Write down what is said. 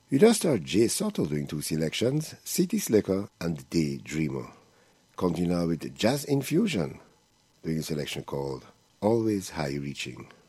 You just heard Jay Soto doing two selections, City Slicker and Daydreamer. Continue now with Jazz Infusion, doing a selection called Always High Reaching.